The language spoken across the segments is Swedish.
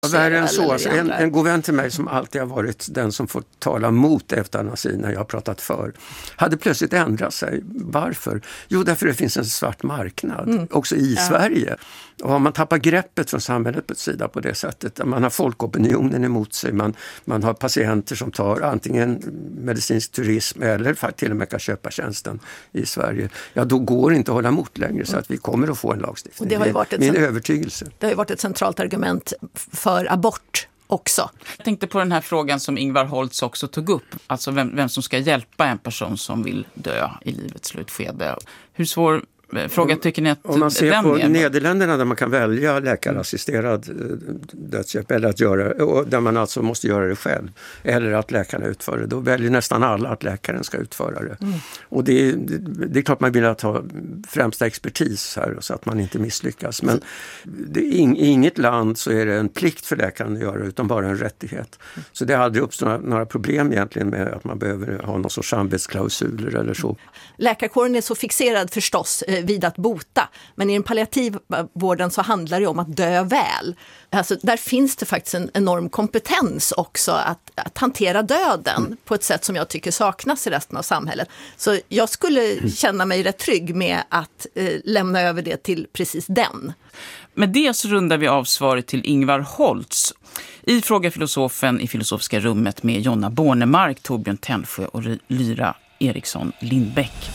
Värre än så. Alltså, en god vän till mig som alltid har varit den som får tala mot eutanasi när jag har pratat för, hade plötsligt ändrat sig. Varför? Jo, därför det finns en svart marknad, också i Sverige. Och om man tappar greppet från samhället på ett sida på det sättet, man har folkopinionen emot sig, man har patienter som tar antingen medicinsk turism eller till och med kan köpa tjänsten i Sverige, ja då går det inte att hålla emot längre, så att vi kommer att få en lagstiftning. Och det har ju varit min övertygelse. Det har ju varit ett centralt argument för abort också. Jag tänkte på den här frågan som Ingvar Holtz också tog upp, alltså vem som ska hjälpa en person som vill dö i livets slutskede. Hur svår fråga tycker ni att den är? Om man ser på Nederländerna där man kan välja läkarassisterad dödshjälp eller att göra, och där man alltså måste göra det själv eller att läkarna utför det, då väljer nästan alla att läkaren ska utföra det. Och det är klart man vill ha främsta expertis här så att man inte misslyckas, men i inget land så är det en plikt för läkaren att göra det, utan bara en rättighet. Så det har aldrig uppstått några problem egentligen med att man behöver ha någon sorts samvetsklausuler eller så. Läkarkåren är så fixerad förstås vid att bota, men i den palliativvården så handlar det om att dö väl. Alltså, där finns det faktiskt en enorm kompetens också att hantera döden på ett sätt som jag tycker saknas i resten av samhället. Så jag skulle känna mig rätt trygg med att lämna över det till precis den. Med det så rundar vi av svaret till Ingvar Holtz. I Fråga filosofen i Filosofiska rummet med Jonna Bornemark, Torbjörn Tännsjö och Lyra Eriksson Lindbäck.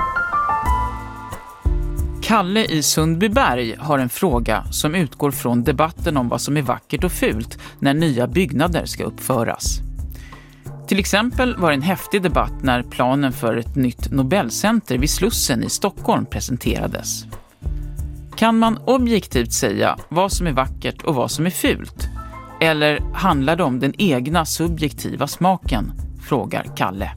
Kalle i Sundbyberg har en fråga som utgår från debatten om vad som är vackert och fult när nya byggnader ska uppföras. Till exempel var det en häftig debatt när planen för ett nytt Nobelcenter vid Slussen i Stockholm presenterades. Kan man objektivt säga vad som är vackert och vad som är fult? Eller handlar det om den egna subjektiva smaken? Frågar Kalle.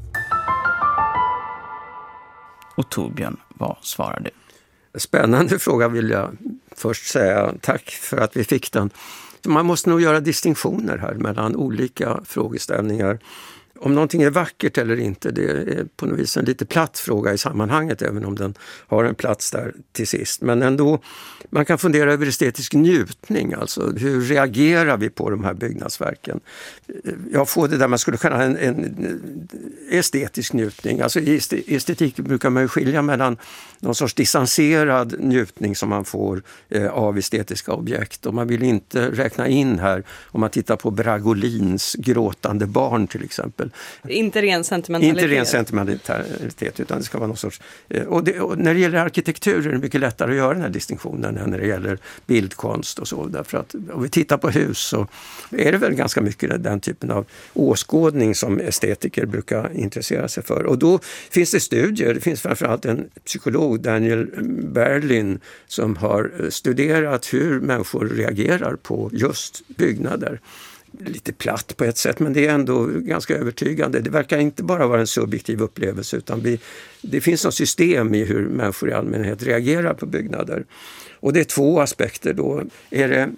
Och Torbjörn, vad svarar du? Spännande fråga vill jag först säga. Tack för att vi fick den. Man måste nog göra distinktioner här mellan olika frågeställningar. Om någonting är vackert eller inte, det är på något vis en lite platt fråga i sammanhanget, även om den har en plats där till sist. Men ändå, man kan fundera över estetisk njutning, alltså hur reagerar vi på de här byggnadsverken? Jag får det där man skulle kunna ha en estetisk njutning. Alltså i estetik brukar man ju skilja mellan någon sorts distanserad njutning som man får av estetiska objekt. Och man vill inte räkna in här, om man tittar på Bragolins Gråtande barn till exempel. Inte ren sentimentalitet. Inte ren sentimentalitet, utan det ska vara någon sorts... Och när det gäller arkitektur är det mycket lättare att göra den här distinktionen än när det gäller bildkonst och så. Därför att om vi tittar på hus så är det väl ganska mycket den typen av åskådning som estetiker brukar intressera sig för. Och då finns det studier, det finns framförallt en psykolog, Daniel Berlin, som har studerat hur människor reagerar på just byggnader. Lite platt på ett sätt, men det är ändå ganska övertygande. Det verkar inte bara vara en subjektiv upplevelse, utan det finns något system i hur människor i allmänhet reagerar på byggnader. Och det är två aspekter då. Är det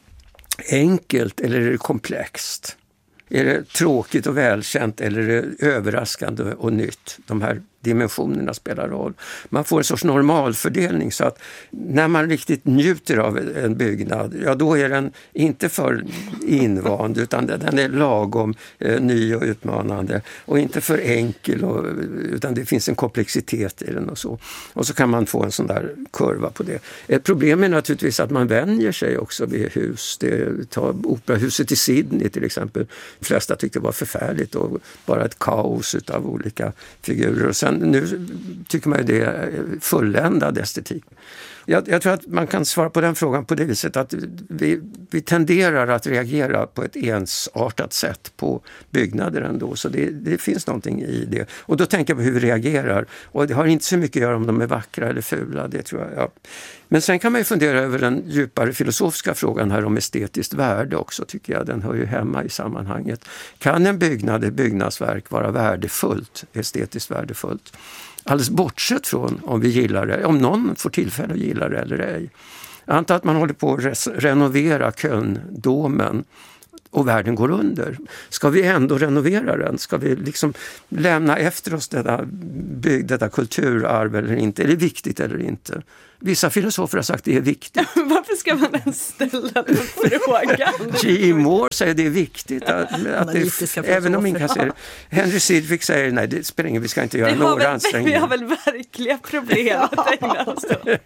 enkelt eller är det komplext? Är det tråkigt och välkänt eller är det överraskande och nytt? De här dimensionerna spelar roll. Man får en sorts normalfördelning, så att när man riktigt njuter av en byggnad, ja då är den inte för invand, utan den är lagom ny och utmanande, och inte för enkel, utan det finns en komplexitet i den och så. Och så kan man få en sån där kurva på det. Ett problem är naturligtvis att man vänjer sig också vid hus. Ta operahuset i Sydney till exempel. De flesta tyckte det var förfärligt och bara ett kaos av olika figurer, och sen nu tycker man ju det är fulländad estetik. Jag tror att man kan svara på den frågan på det viset att vi tenderar att reagera på ett ensartat sätt på byggnader ändå. Så det finns någonting i det. Och då tänker jag på hur vi reagerar. Och det har inte så mycket att göra om de är vackra eller fula, det tror jag. Ja. Men sen kan man ju fundera över den djupare filosofiska frågan här om estetiskt värde också, tycker jag. Den hör ju hemma i sammanhanget. Kan en byggnad, ett byggnadsverk, vara värdefullt, estetiskt värdefullt? Alldeles bortsett från om vi gillar det, om någon får tillfälle att gilla det eller ej. Jag antar att man håller på att renovera Kölndomen och världen går under. Ska vi ändå renovera den? Ska vi liksom lämna efter oss detta kulturarv eller inte? Är det viktigt eller inte? Vissa filosofer har sagt att det är viktigt. Varför ska man ens ställa den frågan? G.E. Moore säger att det är viktigt att det, även om ingen kan säga det. Henry Sidgwick säger nej, det spelar ingen, vi ska inte göra några ansträngningar. Vi har väl verkliga problem att ägna oss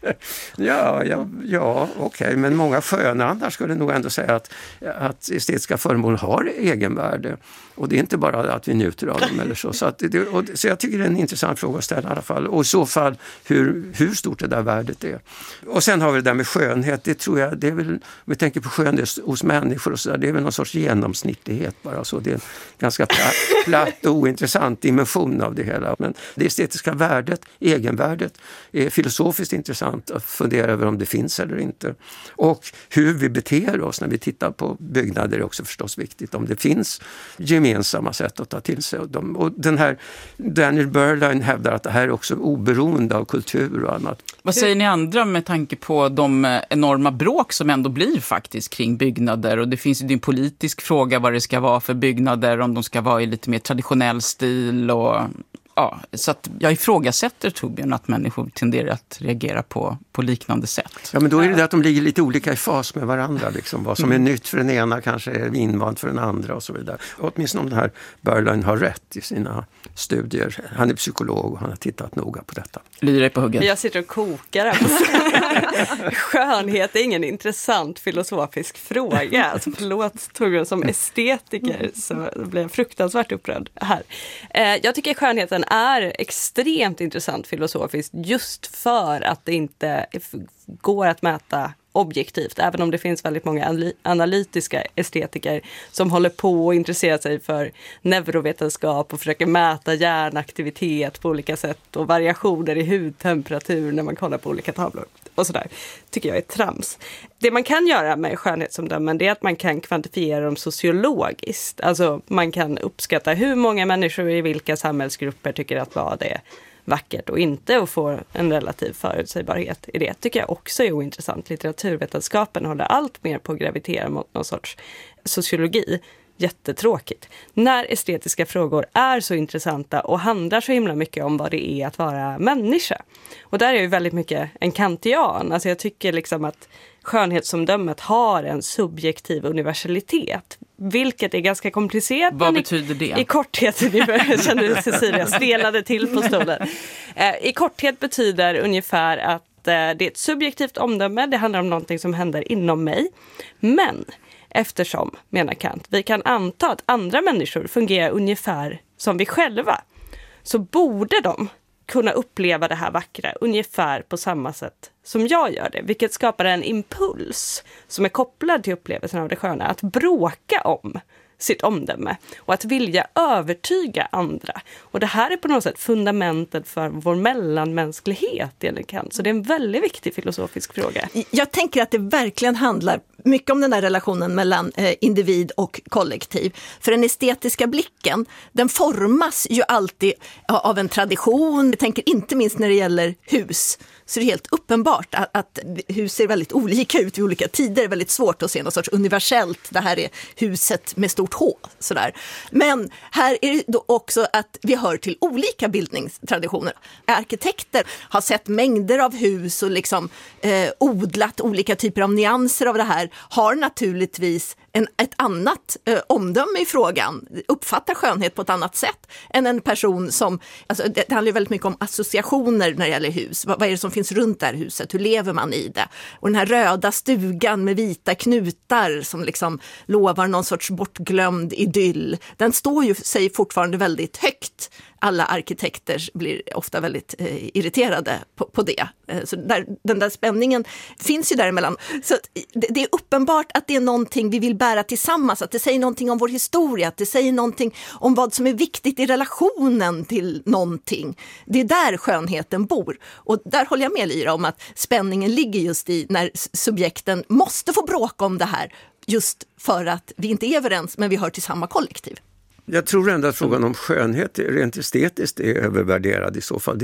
Ja, okej. Men många skönandar skulle nog ändå säga att estetiska föremål har egenvärde. Och det är inte bara att vi njuter av dem eller så. Så jag tycker det är en intressant fråga att ställa i alla fall. Och i så fall hur stort det där värdet är. Och sen har vi det där med skönhet. Det tror jag, det är väl, om vi tänker på skönhet hos människor och så där, det är väl någon sorts genomsnittlighet bara. Så det är en ganska platt och ointressant dimension av det hela. Men det estetiska värdet, egenvärdet, är filosofiskt intressant att fundera över om det finns eller inte. Och hur vi beter oss när vi tittar på byggnader är också förstås viktigt. Om det finns gemensamma sätt att ta till sig av dem. Och den här Daniel Berline hävdar att det här är också oberoende av kultur och annat. Vad säger ni andra med tanke på de enorma bråk som ändå blir faktiskt kring byggnader? Och det finns ju en politisk fråga vad det ska vara för byggnader, om de ska vara i lite mer traditionell stil och ja, så att jag ifrågasätter, Torbjörn, att människor tenderar att reagera på liknande sätt. Ja, men då är det att de ligger lite olika i fas med varandra. Liksom. Vad som är nytt för den ena kanske är invant för den andra och så vidare. Och åtminstone om den här Berline har rätt i sina studier. Han är psykolog och han har tittat noga på detta. Lyra på huggen. Jag sitter och kokar här. Skönhet är ingen intressant filosofisk fråga. Alltså, förlåt Torbjörn, som estetiker så blir jag fruktansvärt upprörd här. Jag tycker skönheten är extremt intressant filosofiskt just för att det inte går att mäta objektivt, även om det finns väldigt många analytiska estetiker som håller på och intresserar sig för neurovetenskap och försöker mäta hjärnaktivitet på olika sätt och variationer i hudtemperatur när man kollar på olika tavlor och sådär, tycker jag är trams. Det man kan göra med skönhetsomdömen är att man kan kvantifiera dem sociologiskt. Alltså man kan uppskatta hur många människor i vilka samhällsgrupper tycker att vad det är vackert och inte, och få en relativ förutsägbarhet i det, tycker jag också är ointressant. Litteraturvetenskapen håller allt mer på att gravitera mot någon sorts sociologi. Jättetråkigt. När estetiska frågor är så intressanta och handlar så himla mycket om vad det är att vara människa. Och där är ju väldigt mycket en kantian. Alltså jag tycker liksom att skönhetsomdömet har en subjektiv universalitet. Vilket är ganska komplicerat. Vad betyder det? I korthet, jag kände Cecilia stelade till på stolen. I korthet betyder ungefär att det är ett subjektivt omdöme. Det handlar om någonting som händer inom mig. Men eftersom, menar Kant, vi kan anta att andra människor fungerar ungefär som vi själva, så borde de kunna uppleva det här vackra ungefär på samma sätt som jag gör det. Vilket skapar en impuls som är kopplad till upplevelsen av det sköna. Att bråka om sitt omdöme och att vilja övertyga andra. Och det här är på något sätt fundamentet för vår mellanmänsklighet enligt Kant. Så det är en väldigt viktig filosofisk fråga. Jag tänker att det verkligen handlar mycket om den där relationen mellan individ och kollektiv. För den estetiska blicken, den formas ju alltid av en tradition. Jag tänker inte minst när det gäller hus. Så det är helt uppenbart att hus ser väldigt olika ut i olika tider. Det är väldigt svårt att se något sorts universellt. Det här är huset med stort H. Sådär. Men här är det då också att vi hör till olika bildningstraditioner. Arkitekter har sett mängder av hus och liksom odlat olika typer av nyanser av det här. Har naturligtvis ett annat omdöme i frågan, uppfattar skönhet på ett annat sätt än en person som, alltså det handlar ju väldigt mycket om associationer när det gäller hus. Vad är det som finns runt det här huset? Hur lever man i det? Och den här röda stugan med vita knutar som liksom lovar någon sorts bortglömd idyll, den står ju sig fortfarande väldigt högt. Alla arkitekter blir ofta väldigt irriterade på det. Så den där spänningen finns ju däremellan. Så det är uppenbart att det är någonting vi vill bära tillsammans. Att det säger någonting om vår historia. Att det säger någonting om vad som är viktigt i relationen till någonting. Det är där skönheten bor. Och där håller jag med Lyra om att spänningen ligger just i när subjekten måste få bråka om det här. Just för att vi inte är överens men vi hör till samma kollektiv. Jag tror ändå att frågan om skönhet rent estetiskt är övervärderad i så fall.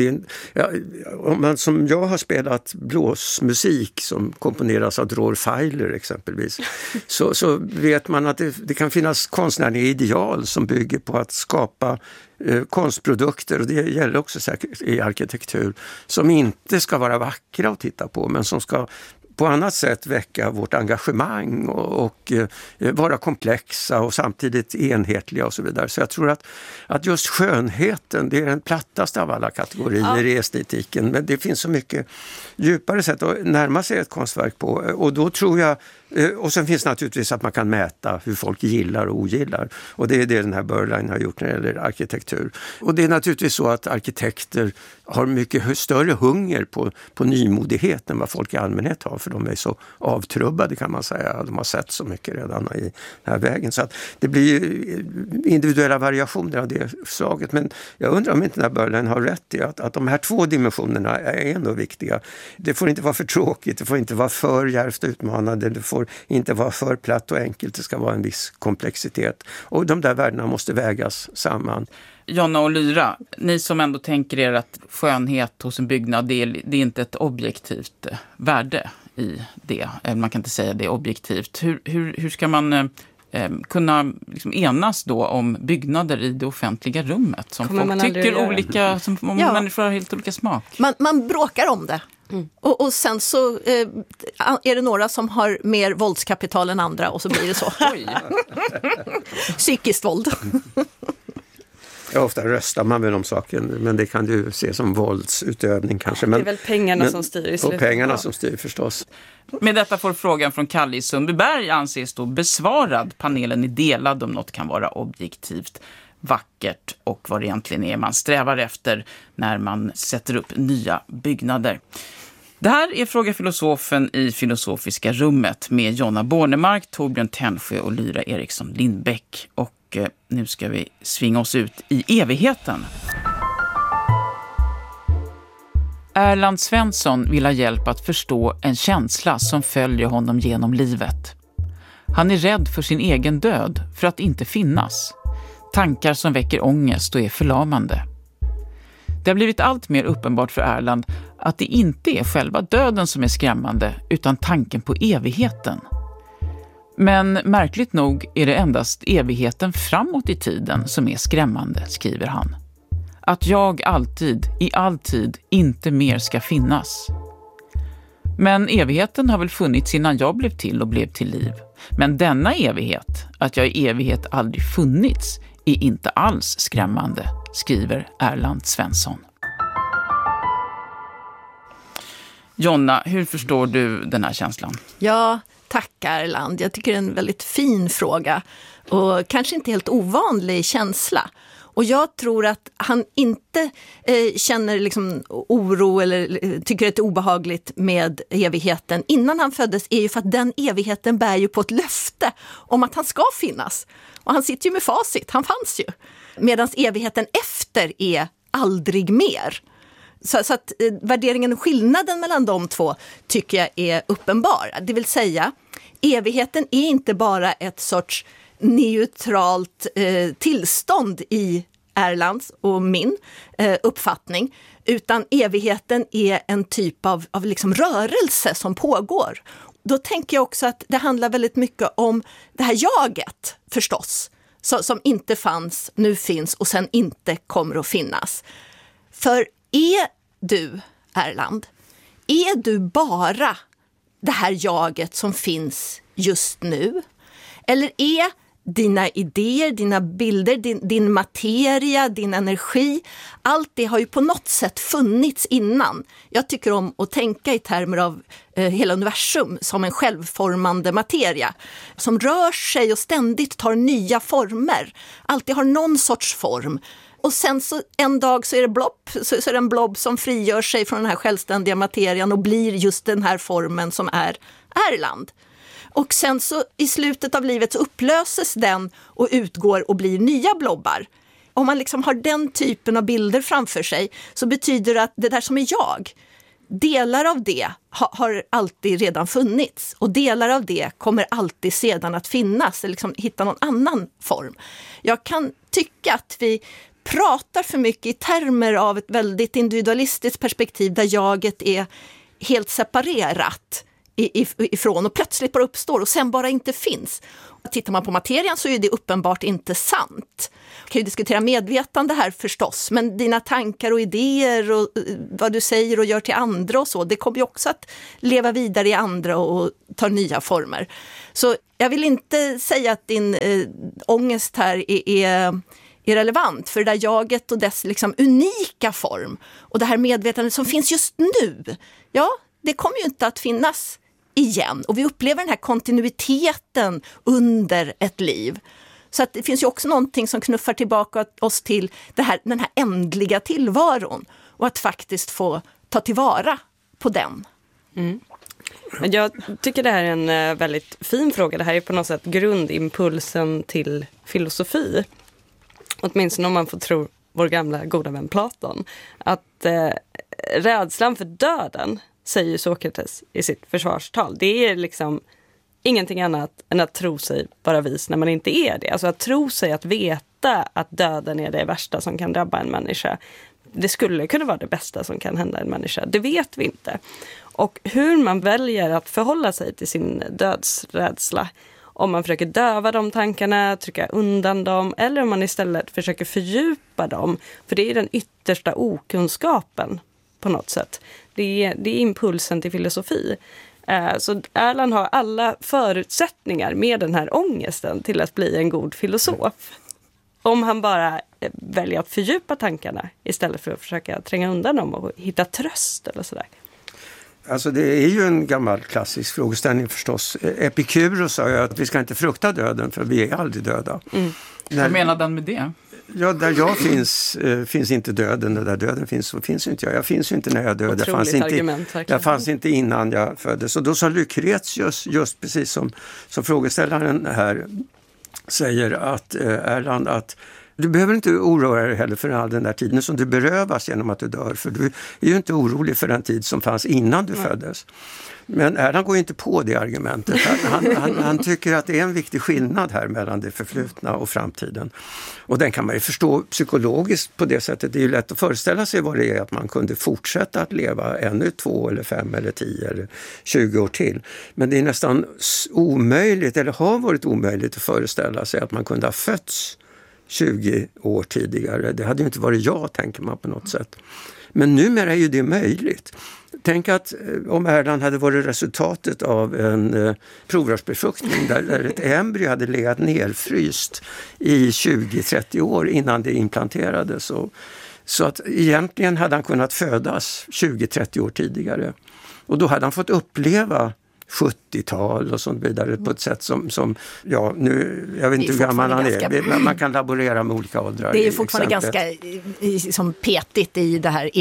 Om man som jag har spelat blåsmusik som komponeras av Dror Feiler exempelvis, så vet man att det kan finnas konstnärliga ideal som bygger på att skapa konstprodukter, och det gäller också säkert i arkitektur, som inte ska vara vackra att titta på, men som ska på annat sätt väcka vårt engagemang och vara komplexa och samtidigt enhetliga och så vidare. Så jag tror att just skönheten, det är den plattaste av alla kategorier i estetiken, men det finns så mycket djupare sätt att närma sig ett konstverk på, och då tror jag, och sen finns naturligtvis att man kan mäta hur folk gillar och ogillar, och det är det den här Berline har gjort när det gäller arkitektur. Och det är naturligtvis så att arkitekter har mycket större hunger på nymodighet än vad folk i allmänhet har, för de är så avtrubbade kan man säga. De har sett så mycket redan i den här vägen. Så att det blir individuella variationer av det slaget. Men jag undrar om inte den här Berline har rätt i att de här två dimensionerna är ändå viktiga. Det får inte vara för tråkigt, det får inte vara för djärvt utmanande, det får inte vara för platt och enkelt, det ska vara en viss komplexitet. Och de där värdena måste vägas samman. Jonna och Lyra, ni som ändå tänker er att skönhet hos en byggnad, det är inte ett objektivt värde i det. Man kan inte säga det objektivt. Hur ska man kunna liksom enas då om byggnader i det offentliga rummet som folk tycker olika, som människor har helt olika smak? Man bråkar om det. Och sen så är det några som har mer våldskapital än andra, och så blir det så. Psykiskt våld. Ja, ofta röstar man väl om saken, men det kan du se som våldsutövning kanske. Men, det är väl pengarna som styr i slutet. Och pengarna som styr förstås. Med detta får frågan från Kalle i Sundbyberg anses då besvarad. Panelen är delad om något kan vara objektivt vackert och vad det egentligen är man strävar efter när man sätter upp nya byggnader. Det här är Fråga filosofen i Filosofiska rummet med Jonna Bornemark, Torbjörn Tännsjö och Lyra Eriksson Lindbäck. Och nu ska vi svinga oss ut i evigheten. Erland Svensson vill ha hjälp att förstå en känsla som följer honom genom livet. Han är rädd för sin egen död, för att inte finnas. Tankar som väcker ångest och är förlamande. Det har blivit allt mer uppenbart för Erland att det inte är själva döden som är skrämmande, utan tanken på evigheten. Men märkligt nog är det endast evigheten framåt i tiden som är skrämmande, skriver han. Att jag alltid, i all tid, inte mer ska finnas. Men evigheten har väl funnits innan jag blev till och blev till liv. Men denna evighet, att jag i evighet aldrig funnits, är inte alls skrämmande, skriver Erland Svensson. Jonna, hur förstår du den här känslan? Ja, tack Erland. Jag tycker det är en väldigt fin fråga och kanske inte helt ovanlig känsla. Och jag tror att han inte känner liksom oro eller tycker att det är obehagligt med evigheten innan han föddes, är ju för att den evigheten bär ju på ett löfte om att han ska finnas. Och han sitter ju med facit, han fanns ju. Medan evigheten efter är aldrig mer. Så att värderingen och skillnaden mellan de två tycker jag är uppenbar. Det vill säga, evigheten är inte bara ett sorts neutralt tillstånd i Erlands och min uppfattning, utan evigheten är en typ av liksom rörelse som pågår. Då tänker jag också att det handlar väldigt mycket om det här jaget förstås, som inte fanns, nu finns och sen inte kommer att finnas. För är du, Erland, är du bara det här jaget som finns just nu? Eller är dina idéer, dina bilder, din materia, din energi, allt det har ju på något sätt funnits innan. Jag tycker om att tänka i termer av hela universum som en självformande materia som rör sig och ständigt tar nya former. Alltid har någon sorts form. Och sen så en dag så är det blob, så är det en blob som frigör sig från den här självständiga materian och blir just den här formen som är Erland. Och sen så i slutet av livet så upplöses den och utgår och blir nya blobbar. Om man liksom har den typen av bilder framför sig så betyder det att det där som är jag, delar av det har alltid redan funnits och delar av det kommer alltid sedan att finnas eller liksom hitta någon annan form. Jag kan tycka att vi pratar för mycket i termer av ett väldigt individualistiskt perspektiv där jaget är helt separerat ifrån och plötsligt bara uppstår och sen bara inte finns. Tittar man på materian så är det uppenbart inte sant. Vi kan ju diskutera medvetande här förstås, men dina tankar och idéer och vad du säger och gör till andra och så, det kommer ju också att leva vidare i andra och tar nya former. Så jag vill inte säga att din ångest här är relevant för det där jaget och dess liksom unika form och det här medvetandet som finns just nu. Ja, det kommer ju inte att finnas igen och vi upplever den här kontinuiteten under ett liv. Så att det finns ju också någonting som knuffar tillbaka oss till den här ändliga tillvaron och att faktiskt få ta tillvara på den. Mm. Jag tycker det här är en väldigt fin fråga. Det här är på något sätt grundimpulsen till filosofi. Åtminstone om man får tro vår gamla goda vän Platon. Att rädslan för döden, säger Sokrates i sitt försvarstal, det är liksom ingenting annat än att tro sig vara vis när man inte är det. Alltså att tro sig att veta att döden är det värsta som kan drabba en människa. Det skulle kunna vara det bästa som kan hända en människa. Det vet vi inte. Och hur man väljer att förhålla sig till sin dödsrädsla, om man försöker döva de tankarna, trycka undan dem, eller om man istället försöker fördjupa dem. För det är den yttersta okunskapen på något sätt. Det är impulsen till filosofi. Så Erland har alla förutsättningar med den här ångesten till att bli en god filosof. Om han bara väljer att fördjupa tankarna istället för att försöka tränga undan dem och hitta tröst eller sådär. Alltså det är ju en gammal klassisk frågeställning förstås. Epikuros sa ju att vi ska inte frukta döden för vi är aldrig döda. Vad menar den med det? Ja, där jag finns inte döden och där döden finns så finns inte jag. Jag finns ju inte när jag dör. Jag fanns inte innan jag föddes. Och då sa Lucretius, just precis som frågeställaren här säger att Erland, att du behöver inte oroa dig heller för all den där tiden som du berövas genom att du dör. För du är ju inte orolig för den tid som fanns innan du föddes. Men Erland går ju inte på det argumentet. Han tycker att det är en viktig skillnad här mellan det förflutna och framtiden. Och den kan man ju förstå psykologiskt på det sättet. Det är ju lätt att föreställa sig vad det är att man kunde fortsätta att leva ännu 2 eller 5 eller 10 eller 20 år till. Men det är nästan omöjligt, eller har varit omöjligt att föreställa sig att man kunde ha fötts 20 år tidigare. Det hade ju inte varit jag, tänker man på något sätt. Men numera är ju det möjligt. Tänk att om Erland hade varit resultatet av en provrörsbefruktning där ett embryo hade legat nerfryst i 20-30 år innan det implanterades. Så att egentligen hade han kunnat födas 20-30 år tidigare. Och då hade han fått uppleva 70-tal och sånt vidare på ett sätt som ja, nu, jag vet inte hur gammal han är. Man kan laborera med olika åldrar. Det är fortfarande ganska som petigt i det här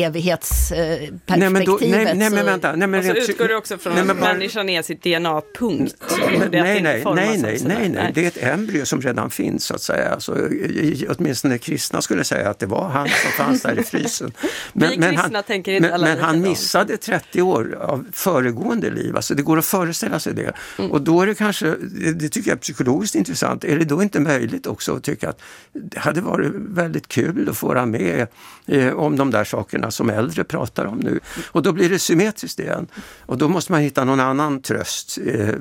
evighetsperspektivet. Nej, men vänta. Så utgår det också från att människan är sitt DNA-punkt. Nej. Det är ett embryo som redan finns, så att säga. Alltså, åtminstone kristna skulle säga att det var han som fanns där i frysen. Men han missade 30 år av föregående liv. Alltså det går att föreställa sig det. Och då är det kanske, det tycker jag är psykologiskt intressant, är det då inte möjligt också att tycka att det hade varit väldigt kul att få vara med om de där sakerna som äldre pratar om nu. Och då blir det symmetriskt igen. Och då måste man hitta någon annan tröst.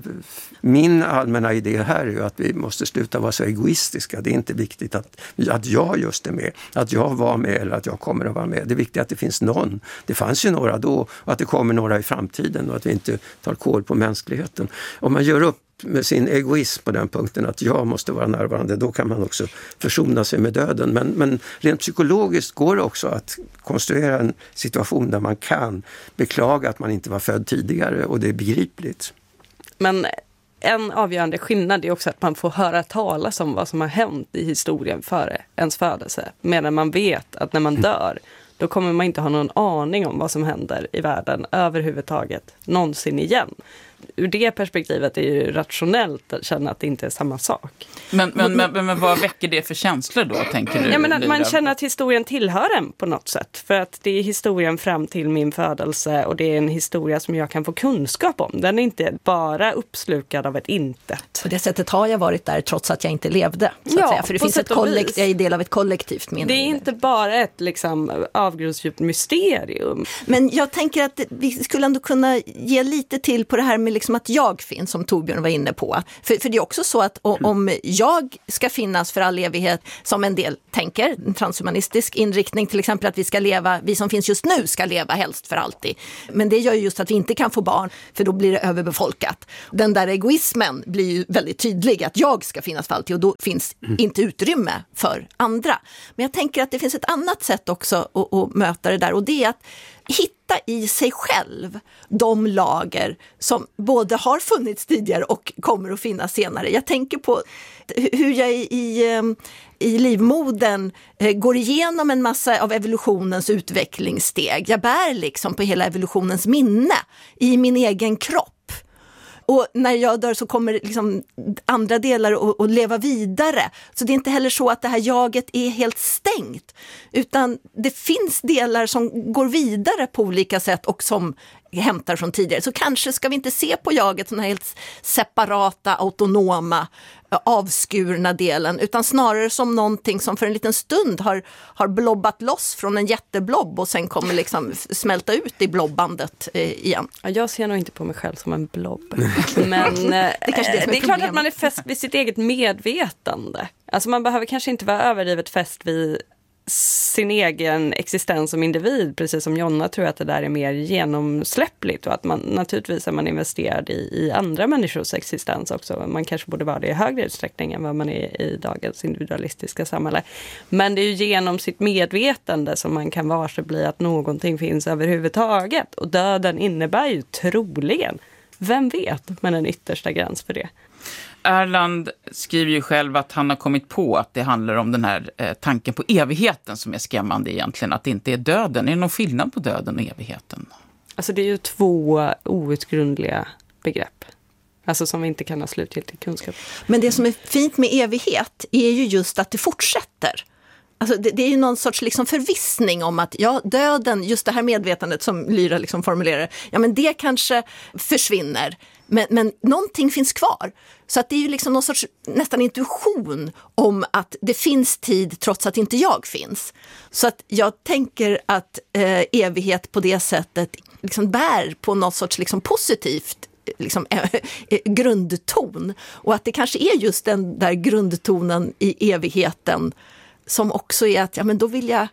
Min allmänna idé här är ju att vi måste sluta vara så egoistiska. Det är inte viktigt att jag just är med, att jag var med eller att jag kommer att vara med. Det är viktigt att det finns någon. Det fanns ju några då och att det kommer några i framtiden och att vi inte tar kål på mänskligheten. Om man gör upp med sin egoism på den punkten att jag måste vara närvarande, då kan man också försona sig med döden. Men rent psykologiskt går det också att konstruera en situation där man kan beklaga att man inte var född tidigare och det är begripligt. Men en avgörande skillnad är också att man får höra talas om vad som har hänt i historien före ens födelse. Medan man vet att när man dör, då kommer man inte ha någon aning om vad som händer i världen överhuvudtaget någonsin igen. ur det perspektivet är ju rationellt att känna att det inte är samma sak. Men vad väcker det för känslor då, tänker du? Ja, men att man känner att historien tillhör en på något sätt. För att det är historien fram till min födelse och det är en historia som jag kan få kunskap om. Den är inte bara uppslukad av ett intet. På det sättet har jag varit där trots att jag inte levde. Så att säga. För det finns jag är del av ett kollektivt minne. Det är inte bara ett liksom avgrundsdjupt mysterium. Men jag tänker att vi skulle ändå kunna ge lite till på det här med liksom att jag finns, som Torbjörn var inne på. För det är också så att om jag ska finnas för all evighet, som en del tänker, en transhumanistisk inriktning, till exempel att vi som finns just nu ska leva helst för alltid. Men det gör ju just att vi inte kan få barn, för då blir det överbefolkat. Den där egoismen blir ju väldigt tydlig, att jag ska finnas för alltid och då finns inte utrymme för andra. Men jag tänker att det finns ett annat sätt också att möta det där, och det är att hitta i sig själv de lager som både har funnits tidigare och kommer att finnas senare. Jag tänker på hur jag i livmodern går igenom en massa av evolutionens utvecklingssteg. Jag bär liksom på hela evolutionens minne i min egen kropp. Och när jag dör så kommer liksom andra delar att leva vidare. Så det är inte heller så att det här jaget är helt stängt. Utan det finns delar som går vidare på olika sätt och som hämtar från tidigare. Så kanske ska vi inte se på jaget som den här helt separata, autonoma, avskurna delen, utan snarare som någonting som för en liten stund har blobbat loss från en jätteblobb och sen kommer liksom smälta ut i blobbandet igen. Ja, jag ser nog inte på mig själv som en blobb. Men det är klart att man är fäst vid sitt eget medvetande. Alltså man behöver kanske inte vara överdrivet fäst vid sin egen existens som individ, precis som Jonna tror att det där är mer genomsläppligt och att man naturligtvis är man investerad i andra människors existens också. Man kanske borde vara det i högre utsträckning än vad man är i dagens individualistiska samhälle. Men det är ju genom sitt medvetande som man kan varsebli att någonting finns överhuvudtaget, och döden innebär ju troligen, vem vet, men en yttersta gräns för det. Erland skriver ju själv att han har kommit på att det handlar om den här tanken på evigheten som är skrämmande egentligen, att det inte är döden. Är det någon skillnad på döden och evigheten? Alltså det är ju två outgrundliga begrepp. Alltså som vi inte kan ha slutgiltig kunskap. Men det som är fint med evighet är ju just att det fortsätter. Alltså det är ju någon sorts liksom förvissning om att döden, just det här medvetandet som Lyra liksom formulerar, men det kanske försvinner. Men någonting finns kvar. Så att det är ju liksom någon sorts nästan intuition om att det finns tid trots att inte jag finns. Så att jag tänker att evighet på det sättet liksom bär på något sorts liksom positivt liksom, grundton. Och att det kanske är just den där grundtonen i evigheten som också är att då vill jag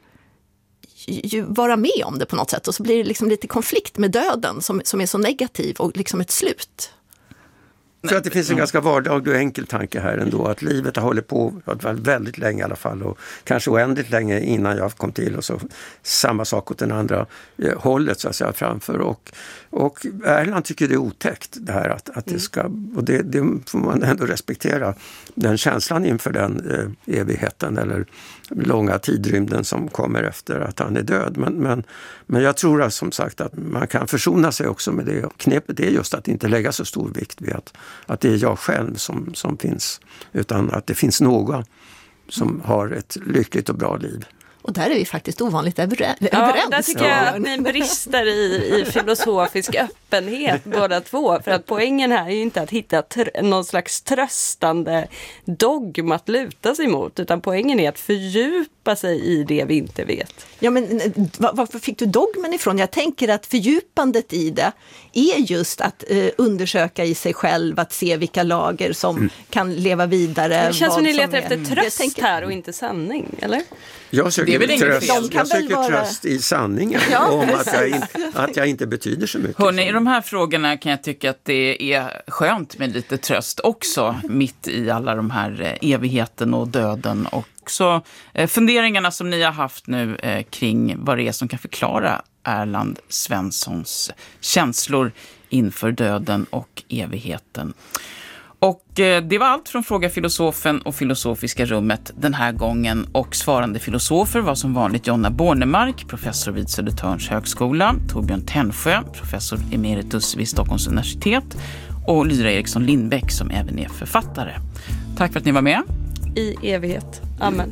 ju vara med om det på något sätt. Och så blir det liksom lite konflikt med döden som är så negativ och liksom ett slut. Jag tror att det finns en ganska vardaglig och enkel tanke här ändå, att livet har hållit på väldigt länge i alla fall, och kanske oändligt länge innan jag kom till, och så samma sak åt den andra hållet så att säga framför, och Erland tycker det är otäckt det här att det ska, och det får man ändå respektera, den känslan inför den evigheten eller långa tidrymden som kommer efter att han är död, men jag tror som sagt att man kan försona sig också med det. Knepet är just att inte lägga så stor vikt vid att det är jag själv som finns, utan att det finns någon som har ett lyckligt och bra liv. Och där är vi faktiskt ovanligt överens. Där tycker jag att ni brister i filosofisk öppenhet båda två. För att poängen här är ju inte att hitta någon slags tröstande dogm att luta sig mot. Utan poängen är att fördjupa sig i det vi inte vet. Ja, men varför fick du dogmen ifrån? Jag tänker att fördjupandet i det är just att undersöka i sig själv, att se vilka lager som kan leva vidare. Det känns som ni letar efter tröst här och inte sanning, eller? Jag söker tröst i sanningen om att jag inte betyder så mycket. Hörrni, i de här frågorna kan jag tycka att det är skönt med lite tröst också, mitt i alla de här evigheten och döden, och också funderingarna som ni har haft nu kring vad det är som kan förklara Erland Svenssons känslor inför döden och evigheten. Och det var allt från Fråga filosofen och Filosofiska rummet den här gången. Och svarande filosofer var som vanligt Jonna Bornemark, professor vid Södertörns högskola, Torbjörn Tännsjö, professor emeritus vid Stockholms universitet, och Lyra Eriksson Lindbäck som även är författare. Tack för att ni var med. I evighet. Amen.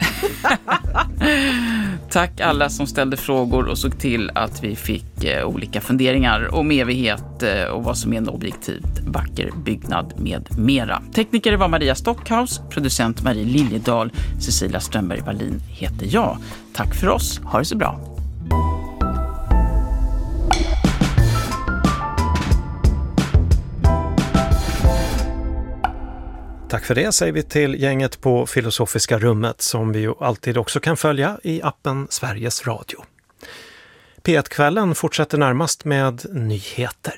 Tack alla som ställde frågor och såg till att vi fick olika funderingar om evighet och vad som är en objektivt vacker byggnad med mera. Tekniker var Maria Stockhaus, producent Marie Liljedahl, Cecilia Strömberg-Wallin heter jag. Tack för oss, ha det så bra. Tack för det säger vi till gänget på Filosofiska rummet som vi ju alltid också kan följa i appen Sveriges Radio. P1-kvällen fortsätter närmast med nyheter.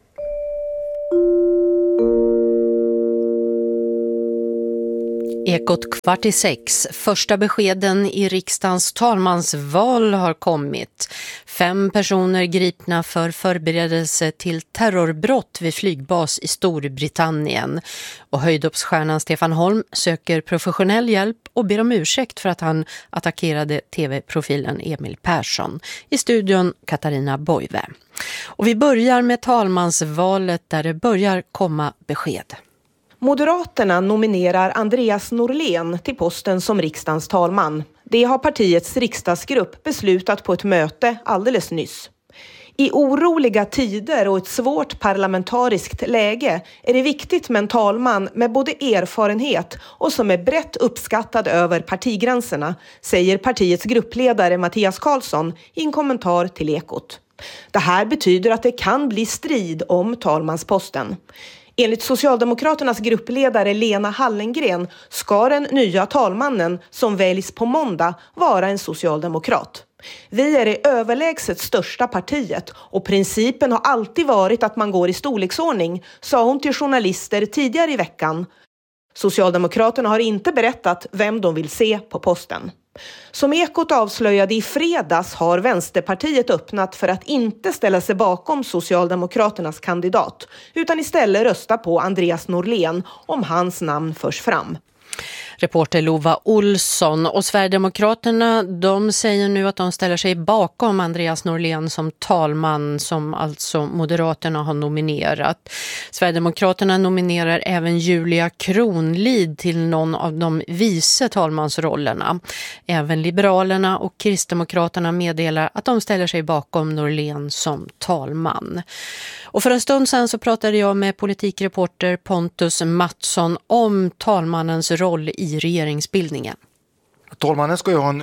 Ekot 5:15. Första beskeden i riksdagens talmansval har kommit. 5 personer gripna för förberedelse till terrorbrott vid flygbas i Storbritannien. Och höjdhoppsstjärnan Stefan Holm söker professionell hjälp och ber om ursäkt för att han attackerade tv-profilen Emil Persson. I studion Katarina Boive. Och vi börjar med talmansvalet där det börjar komma besked. Moderaterna nominerar Andreas Norlén till posten som riksdagens talman. Det har partiets riksdagsgrupp beslutat på ett möte alldeles nyss. I oroliga tider och ett svårt parlamentariskt läge är det viktigt med en talman med både erfarenhet och som är brett uppskattad över partigränserna, säger partiets gruppledare Mattias Karlsson i en kommentar till Ekot. Det här betyder att det kan bli strid om talmansposten. Enligt Socialdemokraternas gruppledare Lena Hallengren ska den nya talmannen som väljs på måndag vara en socialdemokrat. Vi är det överlägset största partiet och principen har alltid varit att man går i storleksordning, sa hon till journalister tidigare i veckan. Socialdemokraterna har inte berättat vem de vill se på posten. Som Ekot avslöjade i fredags har Vänsterpartiet öppnat för att inte ställa sig bakom Socialdemokraternas kandidat utan istället rösta på Andreas Norlén om hans namn förs fram. Reporter Lova Olsson och Sverigedemokraterna, de säger nu att de ställer sig bakom Andreas Norlén som talman som alltså Moderaterna har nominerat. Sverigedemokraterna nominerar även Julia Kronlid till någon av de vice talmansrollerna. Även Liberalerna och Kristdemokraterna meddelar att de ställer sig bakom Norlén som talman. Och för en stund sedan så pratade jag med politikreporter Pontus Mattsson om talmannens roll i regeringsbildningen. Talmannen ska ju ha en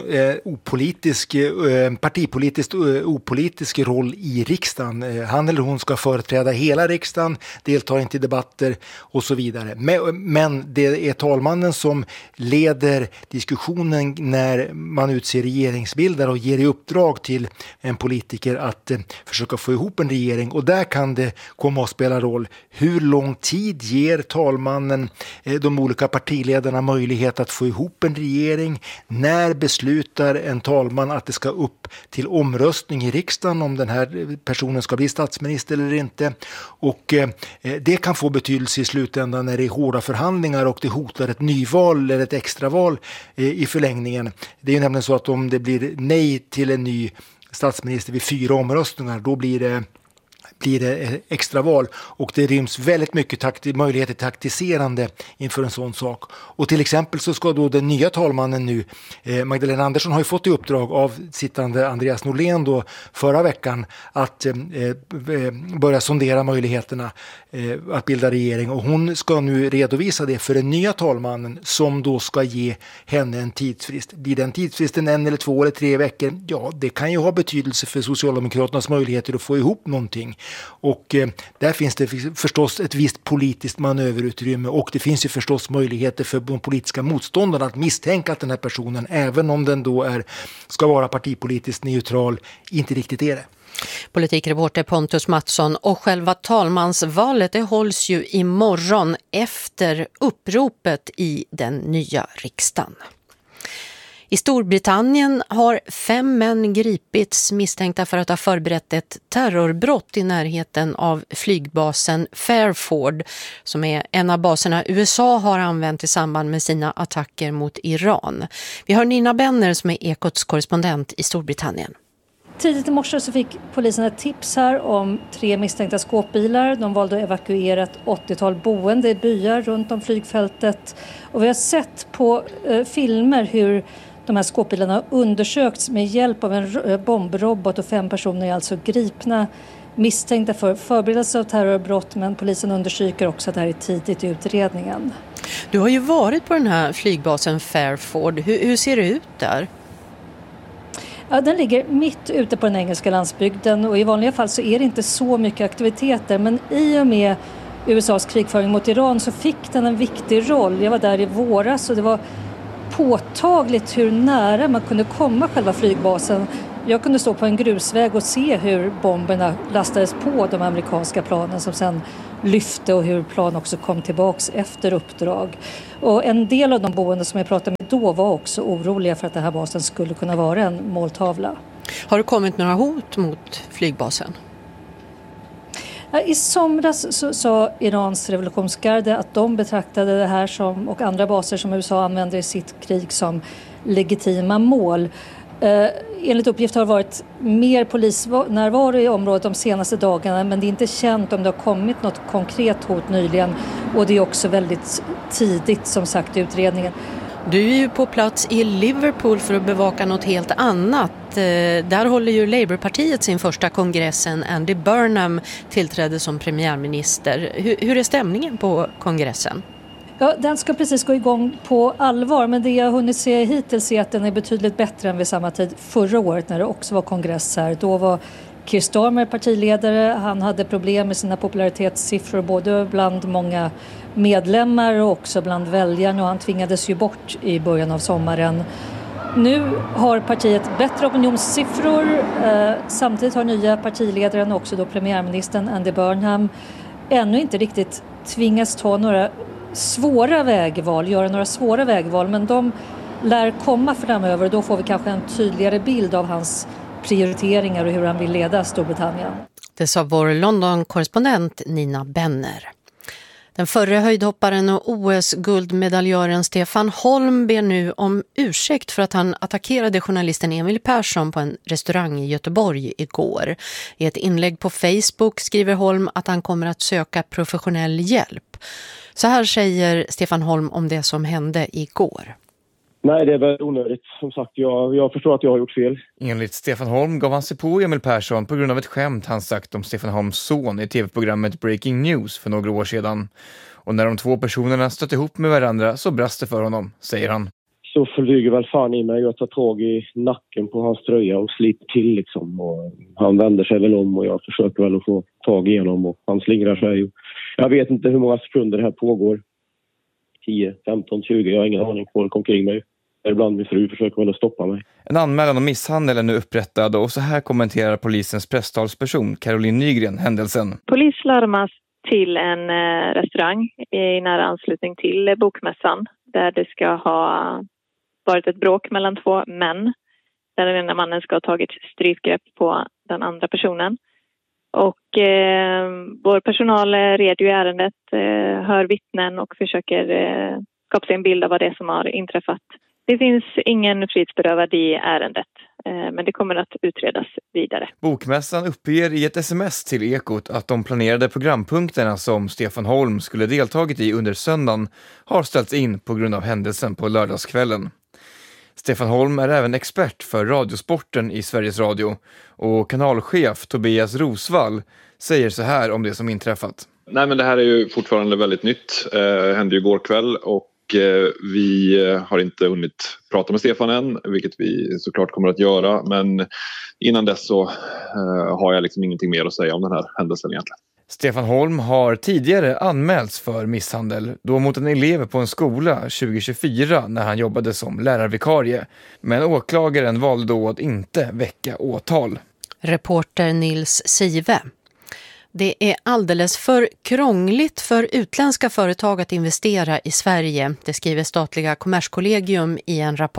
partipolitiskt opolitisk roll i riksdagen. Han eller hon ska företräda hela riksdagen, delta inte i debatter och så vidare. Men det är talmannen som leder diskussionen när man utser regeringsbildare och ger i uppdrag till en politiker att försöka få ihop en regering. Och där kan det komma att spela roll. Hur lång tid ger talmannen de olika partiledarna möjlighet att få ihop en regering? När beslutar en talman att det ska upp till omröstning i riksdagen om den här personen ska bli statsminister eller inte? Och det kan få betydelse i slutändan när det är hårda förhandlingar och det hotar ett nyval eller ett extraval i förlängningen. Det är ju nämligen så att om det blir nej till en ny statsminister vid 4 omröstningar, då blir det extraval och det ryms väldigt mycket möjlighet till taktiserande inför en sån sak. Och till exempel så ska då den nya talmannen nu, Magdalena Andersson har ju fått i uppdrag av sittande Andreas Norlén då förra veckan att börja sondera möjligheterna att bilda regering och hon ska nu redovisa det för den nya talmannen som då ska ge henne en tidsfrist. Blir den tidsfristen 1 eller 2 eller 3 veckor? Ja, det kan ju ha betydelse för Socialdemokraternas möjligheter att få ihop någonting. Och där finns det förstås ett visst politiskt manöverutrymme och det finns ju förstås möjligheter för de politiska motståndarna att misstänka att den här personen, även om den då ska vara partipolitiskt neutral, inte riktigt är det. Politikreporter Pontus Mattsson och själva talmansvalet det hålls ju imorgon efter uppropet i den nya riksdagen. I Storbritannien har 5 män gripits misstänkta för att ha förberett ett terrorbrott i närheten av flygbasen Fairford, som är en av baserna USA har använt i samband med sina attacker mot Iran. Vi har Nina Benner som är Ekots korrespondent i Storbritannien. Tidigt i morse så fick polisen ett tips här om 3 misstänkta skåpbilar. De valde att evakuera ett 80-tal boende i byar runt om flygfältet. Och vi har sett på filmer hur de här skåpbilarna har undersökts med hjälp av en bombrobot, och 5 personer är alltså gripna misstänkta för förberedelse av terrorbrott, men polisen undersöker också att det här är tidigt i utredningen. Du har ju varit på den här flygbasen Fairford. Hur ser det ut där? Ja, den ligger mitt ute på den engelska landsbygden, och i vanliga fall så är det inte så mycket aktiviteter, men i och med USAs krigföring mot Iran så fick den en viktig roll. Jag var där i våras och det var påtagligt hur nära man kunde komma själva flygbasen. Jag kunde stå på en grusväg och se hur bomberna lastades på de amerikanska planen som sen lyfte, och hur plan också kom tillbaks efter uppdrag. Och en del av de boende som jag pratade med då var också oroliga för att den här basen skulle kunna vara en måltavla. Har det kommit några hot mot flygbasen? I somras så sa Irans revolutionsgarde att de betraktade det här som, och andra baser som USA använder i sitt krig, som legitima mål. Enligt uppgift har det varit mer polisnärvaro i området de senaste dagarna, men det är inte känt om det har kommit något konkret hot nyligen, och det är också väldigt tidigt som sagt i utredningen. Du är ju på plats i Liverpool för att bevaka något helt annat. Där håller ju Labourpartiet sin första kongressen. Andy Burnham tillträdde som premiärminister. Hur är stämningen på kongressen? Ja, den ska precis gå igång på allvar, men det jag har hunnit se hittills är att den är betydligt bättre än vid samma tid förra året när det också var kongress här. Då var Keir Starmer partiledare. Han hade problem med sina popularitetssiffror både bland många medlemmar och också bland väljarna, och han tvingades ju bort i början av sommaren. Nu har partiet bättre opinionssiffror. Samtidigt har nya partiledaren och också då premiärministern Andy Burnham ännu inte riktigt tvingats ta några svåra vägval, men de lär komma framöver, och då får vi kanske en tydligare bild av hans prioriteringar och hur han vill leda Storbritannien. Det sa vår London-korrespondent Nina Benner. Den förre höjdhopparen och OS-guldmedaljören Stefan Holm ber nu om ursäkt för att han attackerade journalisten Emil Persson på en restaurang i Göteborg igår. I ett inlägg på Facebook skriver Holm att han kommer att söka professionell hjälp. Så här säger Stefan Holm om det som hände igår. Nej, det är väl onödigt. Som sagt, jag förstår att jag har gjort fel. Enligt Stefan Holm gav han sig på Emil Persson på grund av ett skämt han sagt om Stefan Holms son i tv-programmet Breaking News för några år sedan. Och när de 2 personerna stötte ihop med varandra så brast det för honom, säger han. Så flyger väl fan i mig. Jag tar tag i nacken på hans tröja och sliter till liksom. Och han vänder sig väl om och jag försöker väl att få tag igenom och han slingrar sig. Jag vet inte hur många sekunder det här pågår. 10, 15, 20, jag har ingen aning. Folk omkring mig. Ibland min fru försöker väl att stoppa mig. En anmälan om misshandel är nu upprättad, och så här kommenterar polisens presstalsperson Caroline Nygren händelsen. Polis larmas till en restaurang i nära anslutning till bokmässan där det ska ha varit ett bråk mellan 2 män. Där den ena mannen ska ha tagit strypgrepp på den andra personen. Och vår personal reder ju ärendet, hör vittnen och försöker skapa sig en bild av vad det är som har inträffat. Det finns ingen frihetsberövad i ärendet, men det kommer att utredas vidare. Bokmässan uppger i ett sms till Ekot att de planerade programpunkterna som Stefan Holm skulle deltagit i under söndagen har ställts in på grund av händelsen på lördagskvällen. Stefan Holm är även expert för radiosporten i Sveriges Radio, och kanalchef Tobias Rosvall säger så här om det som inträffat. Nej, men det här är ju fortfarande väldigt nytt. Det hände ju igår kväll och vi har inte hunnit prata med Stefan än, vilket vi såklart kommer att göra. Men innan dess så har jag liksom ingenting mer att säga om den här händelsen egentligen. Stefan Holm har tidigare anmälts för misshandel, då mot en elev på en skola 2024 när han jobbade som lärarvikarie. Men åklagaren valde då att inte väcka åtal. Reporter Nils Sive. Det är alldeles för krångligt för utländska företag att investera i Sverige, det skriver statliga Kommerskollegium i en rapport.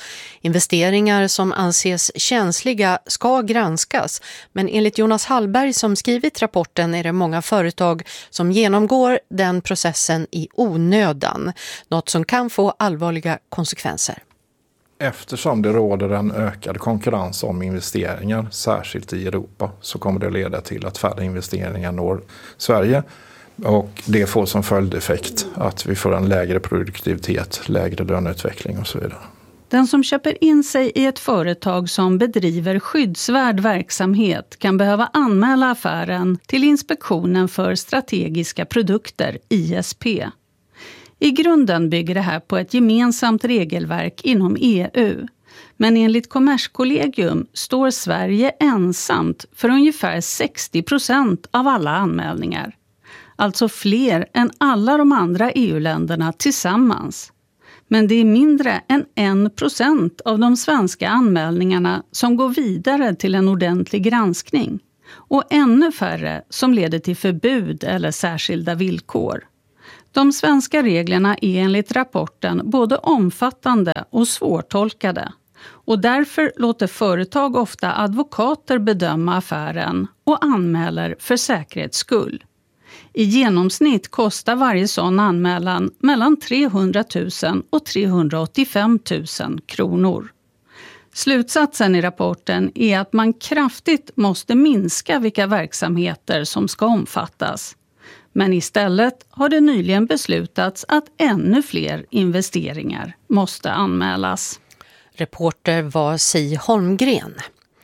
Investeringar som anses känsliga ska granskas, men enligt Jonas Hallberg som skrivit rapporten är det många företag som genomgår den processen i onödan, något som kan få allvarliga konsekvenser. Eftersom det råder en ökad konkurrens om investeringar, särskilt i Europa, så kommer det leda till att färre investeringar når Sverige. Och det får som följdeffekt att vi får en lägre produktivitet, lägre löneutveckling och så vidare. Den som köper in sig i ett företag som bedriver skyddsvärd verksamhet kan behöva anmäla affären till Inspektionen för strategiska produkter, ISP. I grunden bygger det här på ett gemensamt regelverk inom EU. Men enligt Kommerskollegium står Sverige ensamt för ungefär 60% av alla anmälningar. Alltså fler än alla de andra EU-länderna tillsammans. Men det är mindre än 1% av de svenska anmälningarna som går vidare till en ordentlig granskning. Och ännu färre som leder till förbud eller särskilda villkor. De svenska reglerna är enligt rapporten både omfattande och svårtolkade. Och därför låter företag ofta advokater bedöma affären och anmäler för säkerhets skull. I genomsnitt kostar varje sån anmälan mellan 300 000 och 385 000 kronor. Slutsatsen i rapporten är att man kraftigt måste minska vilka verksamheter som ska omfattas. Men istället har det nyligen beslutats att ännu fler investeringar måste anmälas. Reporter var Si Holmgren.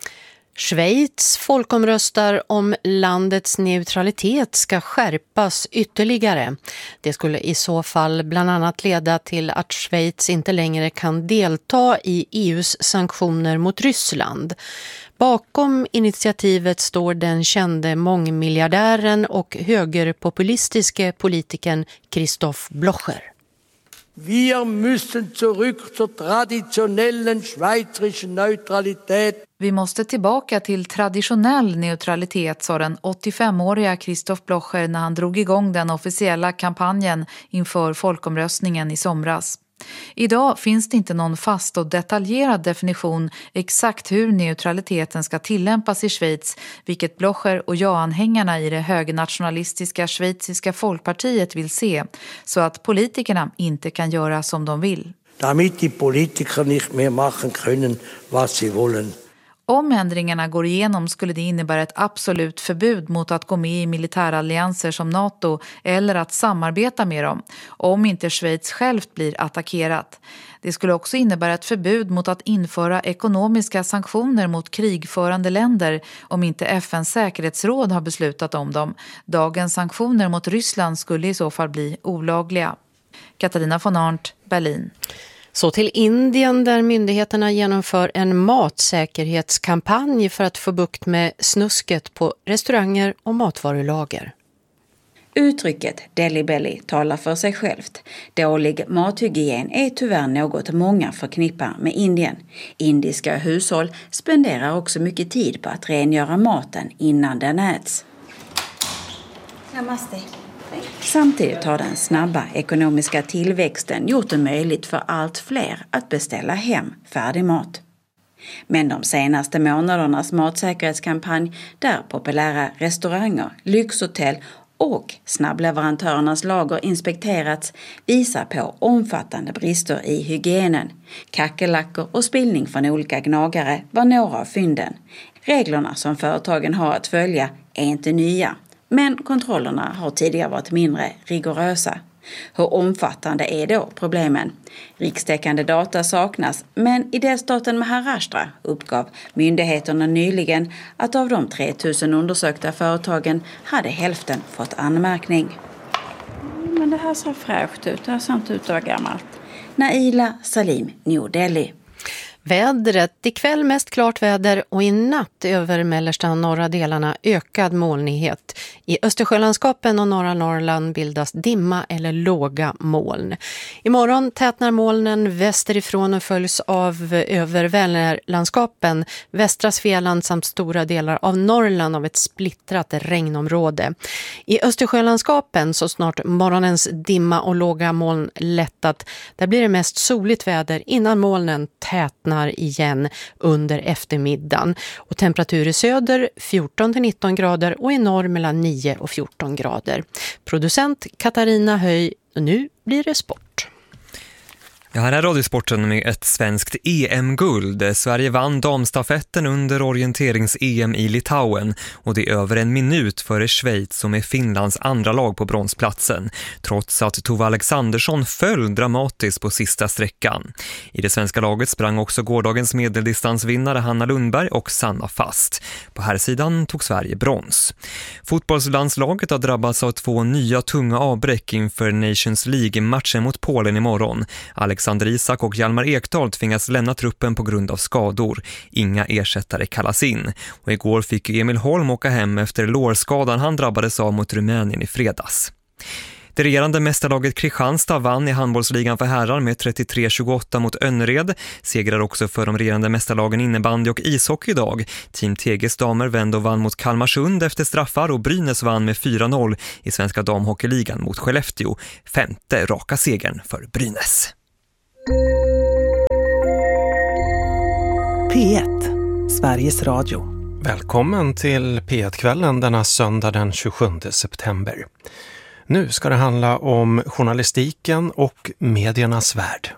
Schweiz folkomröstar om landets neutralitet ska skärpas ytterligare. Det skulle i så fall bland annat leda till att Schweiz inte längre kan delta i EUs sanktioner mot Ryssland. Bakom initiativet står den kände mångmiljardären och högerpopulistiske politikern Christoph Blocher. Wir müssen zurück zur traditionellen schweizerischen Neutralität. Vi måste tillbaka till traditionell neutralitet, sa den 85-åriga Christoph Blocher när han drog igång den officiella kampanjen inför folkomröstningen i somras. Idag finns det inte någon fast och detaljerad definition exakt hur neutraliteten ska tillämpas i Schweiz, vilket Blocher och ja-anhängarna i det högernationalistiska schweiziska folkpartiet vill se, så att politikerna inte kan göra som de vill. Damit die Politiker nicht mehr machen können, was sie wollen. Om ändringarna går igenom skulle det innebära ett absolut förbud mot att gå med i militärallianser som NATO eller att samarbeta med dem, om inte Schweiz självt blir attackerat. Det skulle också innebära ett förbud mot att införa ekonomiska sanktioner mot krigförande länder om inte FNs säkerhetsråd har beslutat om dem. Dagens sanktioner mot Ryssland skulle i så fall bli olagliga. Katarina von Arndt, Berlin. Så till Indien där myndigheterna genomför en matsäkerhetskampanj för att få bukt med snusket på restauranger och matvarulager. Uttrycket Delhi Belly talar för sig självt. Dålig mathygien är tyvärr något många förknippar med Indien. Indiska hushåll spenderar också mycket tid på att rengöra maten innan den äts. Namaste. Samtidigt har den snabba ekonomiska tillväxten gjort det möjligt för allt fler att beställa hem färdig mat. Men de senaste månadernas matsäkerhetskampanj där populära restauranger, lyxhotell och snabbleverantörernas lager inspekterats visar på omfattande brister i hygienen. Kackerlackor och spillning från olika gnagare var några av fynden. Reglerna som företagen har att följa är inte nya. Men kontrollerna har tidigare varit mindre rigorösa. Hur omfattande är då problemen? Rikstäckande data saknas, men i delstaten Maharashtra uppgav myndigheterna nyligen att av de 3000 undersökta företagen hade hälften fått anmärkning. Men det här ser fräscht ut, det här ser inte ut att vara gammalt. Naila Salim, New Delhi. Vädret, ikväll mest klart väder och i natt över mellersta och norra delarna ökad molnighet. I Östersjölandskapen och norra Norrland bildas dimma eller låga moln. Imorgon tätnar molnen västerifrån och följs av över Vänerlandskapen, västra Svealand samt stora delar av Norrland av ett splittrat regnområde. I Östersjölandskapen så snart morgonens dimma och låga moln lättat, där blir det mest soligt väder innan molnen tätnar igen under eftermiddagen. Och temperatur i söder 14-19 grader och i norr mellan 9 och 14 grader. Producent Katarina Höj, och nu blir det sport. Ja, här är Radiosporten med ett svenskt EM-guld. Sverige vann damstafetten under orienterings-EM i Litauen och det är över en minut före Schweiz som är Finlands andra lag på bronsplatsen, trots att Tove Alexandersson föll dramatiskt på sista sträckan. I det svenska laget sprang också gårdagens medeldistansvinnare Hanna Lundberg och Sanna Fast. På här sidan tog Sverige brons. Fotbollslandslaget har drabbats av 2 nya tunga avbräck inför Nations League-matchen mot Polen imorgon. Alexander Isak och Hjalmar Ekdal tvingas lämna truppen på grund av skador. Inga ersättare kallas in. Och igår fick Emil Holm åka hem efter lårskadan han drabbades av mot Rumänien i fredags. Det regerande mästarlaget Kristianstad vann i handbollsligan för herrar med 33-28 mot Önnered. Segrar också för de regerande mästarlagen innebandy och ishockey idag. Team Teges damer vände och vann mot Kalmarsund efter straffar och Brynäs vann med 4-0 i svenska damhockeyligan mot Skellefteå. 5:e raka segern för Brynäs. P1, Sveriges Radio. Välkommen till P1-kvällen denna söndag den 27 september. Nu ska det handla om journalistiken och mediernas värld.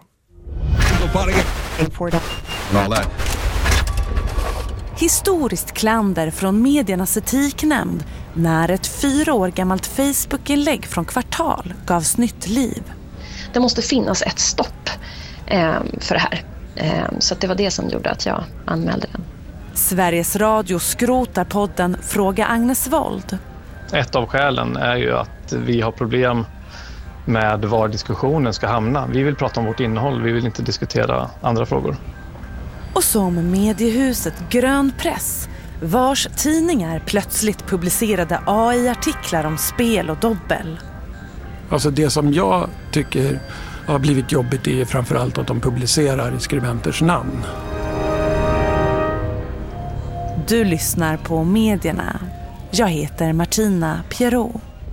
Historiskt klander från mediernas etiknämnd när ett 4 år gammalt Facebook-inlägg från Kvartal gavs nytt liv. Det måste finnas ett stopp för det här. Så det var det som gjorde att jag anmälde den. Sveriges Radio skrotar podden Fråga Agnes Wold. Ett av skälen är ju att vi har problem med var diskussionen ska hamna. Vi vill prata om vårt innehåll, vi vill inte diskutera andra frågor. Och som mediehuset Grön Press, vars tidningar plötsligt publicerade AI-artiklar om spel och dobbel. Alltså det som jag tycker har blivit jobbigt är framförallt att de publicerar skribenters namn. Du lyssnar på Medierna. Jag heter Martina Pierrot.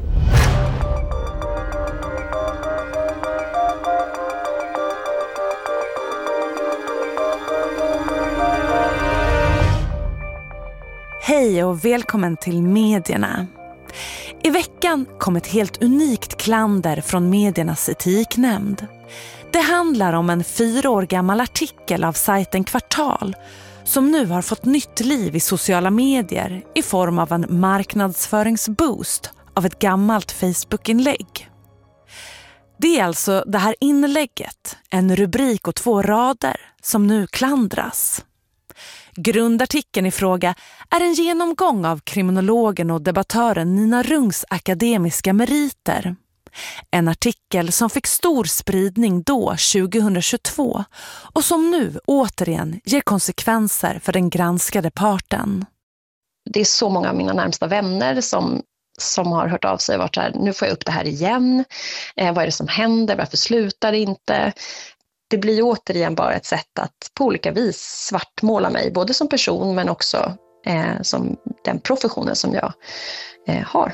Hej och välkommen till Medierna. I veckan kom ett helt unikt klander från mediernas etiknämnd. Det handlar om en 4 år gammal artikel av sajten Kvartal som nu har fått nytt liv i sociala medier i form av en marknadsföringsboost av ett gammalt Facebook-inlägg. Det är alltså det här inlägget, en rubrik och 2 rader, som nu klandras. Grundartikeln i fråga är en genomgång av kriminologen och debattören Nina Rungs akademiska meriter. En artikel som fick stor spridning då 2022 och som nu återigen ger konsekvenser för den granskade parten. Det är så många av mina närmsta vänner som har hört av sig och varit så här, nu får jag upp det här igen. Vad är det som händer? Varför slutar det inte? Det blir återigen bara ett sätt att på olika vis svartmåla mig, både som person men också som den professionen som jag har.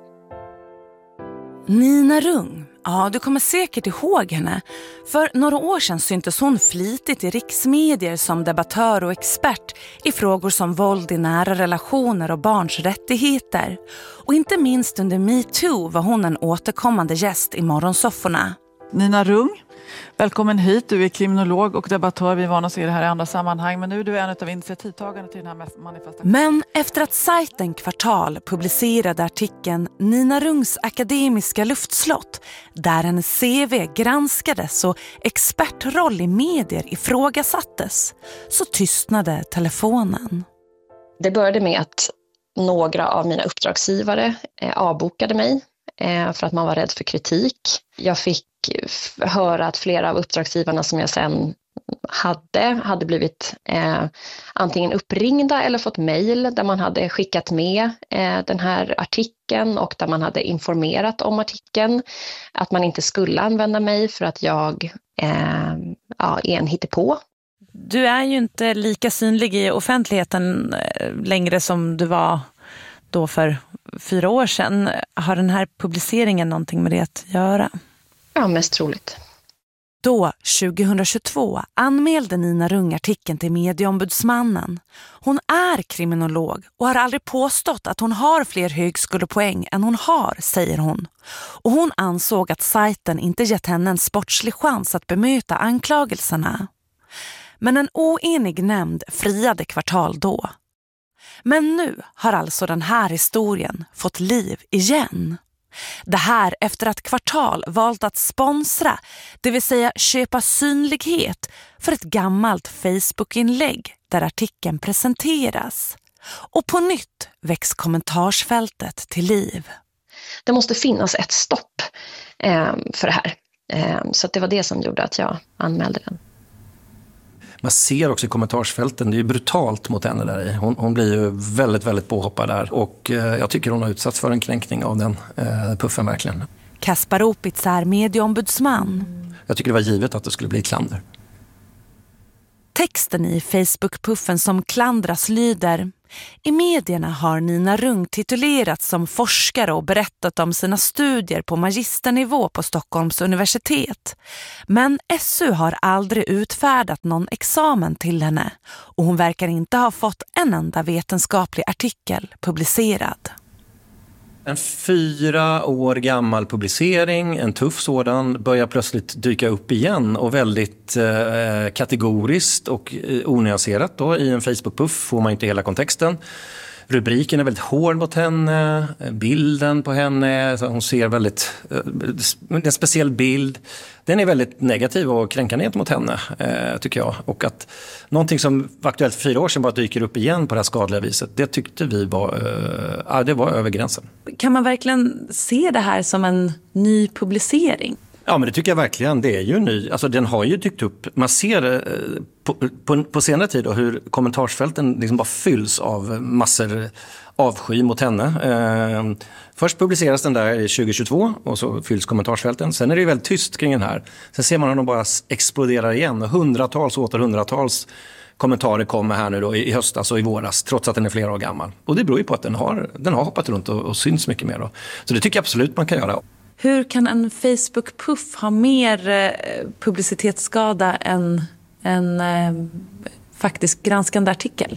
Nina Rung, ja du kommer säkert ihåg henne. För några år sedan syntes hon flitigt i riksmedier som debattör och expert i frågor som våld i nära relationer och barns rättigheter. Och inte minst under MeToo var hon en återkommande gäst i morgonsofforna. Nina Rung, välkommen hit. Du är kriminolog och debattör. Vi är vana att se det här i andra sammanhang. Men nu är du en av initiativtagarna till den här manifestationen. Men efter att sajten Kvartal publicerade artikeln Nina Rungs akademiska luftslott, där hennes CV granskades och expertroll i medier ifrågasattes, så tystnade telefonen. Det började med att några av mina uppdragsgivare avbokade mig för att man var rädd för kritik. Jag fick höra att flera av uppdragsgivarna som jag sen hade blivit antingen uppringda eller fått mejl där man hade skickat med den här artikeln och där man hade informerat om artikeln, att man inte skulle använda mig för att jag är en hittepå. Du är ju inte lika synlig i offentligheten längre som du var då för 4 år sedan. Har den här publiceringen någonting med det att göra? Ja, mest troligt. Då, 2022, anmälde Nina Rung artikeln till Medieombudsmannen. Hon är kriminolog och har aldrig påstått att hon har fler högskolepoäng än hon har, säger hon. Och hon ansåg att sajten inte gett henne en sportslig chans att bemöta anklagelserna. Men en oenig nämnd friade Kvartal då. Men nu har alltså den här historien fått liv igen. Det här efter att Kvartal valt att sponsra, det vill säga köpa synlighet för ett gammalt Facebook-inlägg där artikeln presenteras. Och på nytt väcks kommentarsfältet till liv. Det måste finnas ett stopp för det här. Så det var det som gjorde att jag anmälde den. Man ser också i kommentarsfälten, det är ju brutalt mot henne där i. Hon blir ju väldigt, väldigt påhoppad där. Och jag tycker hon har utsatts för en kränkning av den puffen verkligen. Kaspar Opitz är medieombudsman. Jag tycker det var givet att det skulle bli klander. Texten i Facebook-puffen som klandras lyder: i medierna har Nina Rung titulerats som forskare och berättat om sina studier på magisternivå på Stockholms universitet. Men SU har aldrig utfärdat någon examen till henne och hon verkar inte ha fått en enda vetenskaplig artikel publicerad. En 4 år gammal publicering, en tuff sådan, börjar plötsligt dyka upp igen och väldigt kategoriskt och onyanserat då. I en Facebook-puff får man inte hela kontexten. Rubriken är väldigt hård mot henne, bilden på henne, så hon ser väldigt, en speciell bild. Den är väldigt negativ och kränkande mot henne, tycker jag. Och att någonting som var aktuellt för 4 år sedan bara dyker upp igen på det här skadliga viset, det tyckte vi var, det var över gränsen. Kan man verkligen se det här som en ny publicering? Ja, men det tycker jag verkligen. Det är ju ny. Alltså den har ju dykt upp. Man ser på senare tid då, hur kommentarsfälten liksom bara fylls av massor avsky mot henne. Först publiceras den där i 2022 och så fylls kommentarsfälten. Sen är det ju väldigt tyst kring den här. Sen ser man att de bara exploderar igen. Och hundratals och åter hundratals kommentarer kommer här nu då i höstas och i våras, trots att den är flera år gammal. Och det beror ju på att den har hoppat runt och syns mycket mer då. Så det tycker jag absolut man kan göra. Hur kan en Facebook-puff ha mer publicitetsskada än en faktiskt granskande artikel?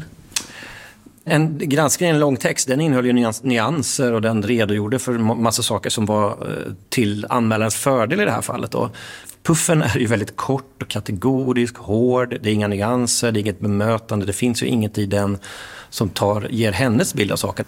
En granskning i en lång text, den innehöll ju nyanser och den redogjorde för massa saker som var till anmälarens fördel i det här fallet. Och puffen är ju väldigt kort och kategorisk, hård, det är inga nyanser, det är inget bemötande, det finns ju inget i den som ger hennes bild av saken.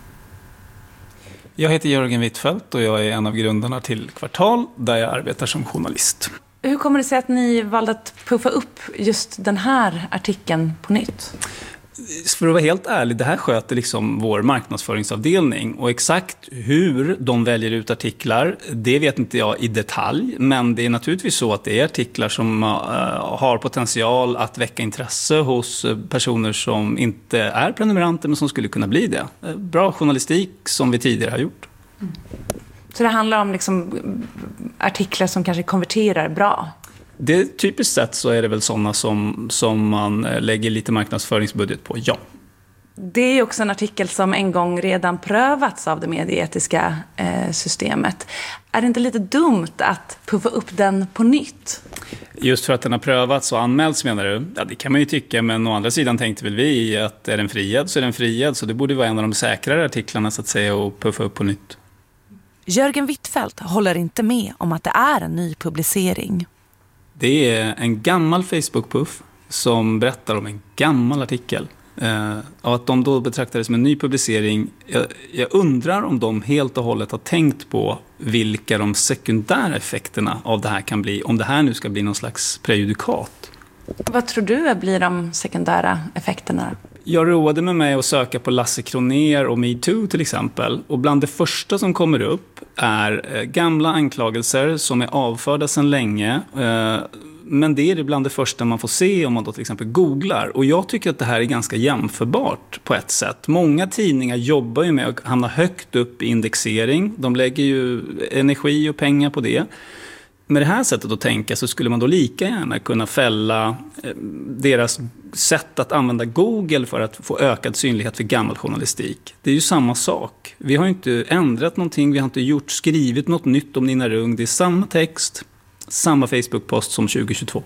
Jag heter Jörgen Wittfeldt och jag är en av grundarna till Kvartal där jag arbetar som journalist. Hur kommer det sig att ni valde att puffa upp just den här artikeln på nytt? För att vara helt ärlig, det här sköter liksom vår marknadsföringsavdelning och exakt hur de väljer ut artiklar, det vet inte jag i detalj, men det är naturligtvis så att det är artiklar som har potential att väcka intresse hos personer som inte är prenumeranter men som skulle kunna bli det. Bra journalistik som vi tidigare har gjort. Mm. Så det handlar om liksom artiklar som kanske konverterar bra? Det typiskt sett så är det väl sådana som man lägger lite marknadsföringsbudget på, ja. Det är också en artikel som en gång redan prövats av det medieetiska systemet. Är det inte lite dumt att puffa upp den på nytt? Just för att den har prövats och anmälts, menar du? Ja, det kan man ju tycka, men å andra sidan tänkte väl vi att är den friad så är den friad. Så det borde vara en av de säkrare artiklarna så att säga och puffa upp på nytt. Jörgen Wittfeldt håller inte med om att det är en ny publicering. Det är en gammal Facebook-puff som berättar om en gammal artikel. Och att de då betraktar det som en ny publicering. Jag undrar om de helt och hållet har tänkt på vilka de sekundära effekterna av det här kan bli. Om det här nu ska bli någon slags prejudikat. Vad tror du blir de sekundära effekterna? Jag roade med mig att söka på Lasse Kronér och MeToo till exempel. Och bland det första som kommer upp är gamla anklagelser som är avförda sedan länge. Men det är bland det första man får se om man då till exempel googlar. Och jag tycker att det här är ganska jämförbart på ett sätt. Många tidningar jobbar ju med att hamna högt upp i indexering. De lägger ju energi och pengar på det. Med det här sättet att tänka så skulle man då lika gärna kunna fälla deras sätt att använda Google för att få ökad synlighet för gammal journalistik. Det är ju samma sak. Vi har ju inte ändrat någonting, vi har inte skrivit något nytt om Nina Rung. Det är samma text, samma Facebook-post som 2022.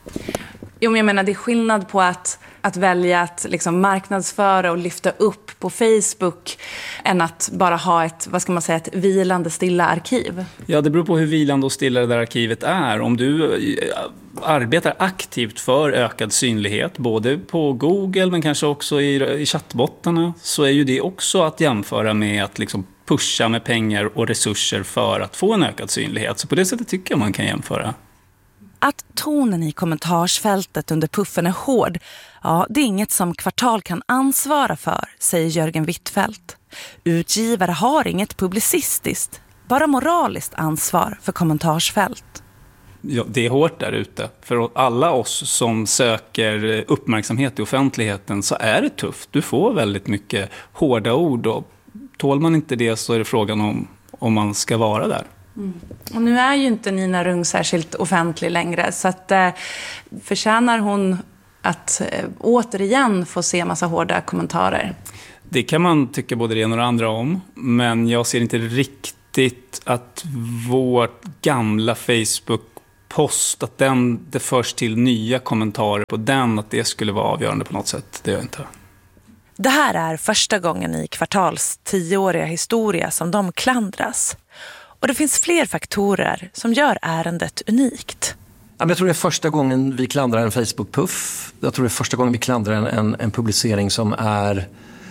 Jo, men jag menar, det är skillnad på att välja att liksom marknadsföra och lyfta upp på Facebook än att bara ha ett vilande stilla arkiv. Ja, det beror på hur vilande och stilla det där arkivet är. Om du arbetar aktivt för ökad synlighet, både på Google men kanske också i chattbottarna, så är ju det också att jämföra med att liksom pusha med pengar och resurser för att få en ökad synlighet. Så på det sättet tycker jag man kan jämföra. Att tonen i kommentarsfältet under puffen är hård, ja, det är inget som Kvartal kan ansvara för, säger Jörgen Wittfeldt. Utgivare har inget publicistiskt, bara moraliskt ansvar för kommentarsfält. Ja, det är hårt där ute. För alla oss som söker uppmärksamhet i offentligheten så är det tufft. Du får väldigt mycket hårda ord och tål man inte det så är det frågan om man ska vara där. Mm. Och nu är ju inte Nina Rung särskilt offentlig längre, så att förtjänar hon att återigen få se massa hårda kommentarer? Det kan man tycka både det ena och det andra om, men jag ser inte riktigt att vår gamla Facebook-post, att det förs till nya kommentarer på den, att det skulle vara avgörande på något sätt. Det gör jag inte. Det här är första gången i Kvartals 10-åriga historia som de klandras. Och det finns fler faktorer som gör ärendet unikt. Jag tror det är första gången vi klandrar en Facebook-puff. Jag tror det är första gången vi klandrar en publicering som är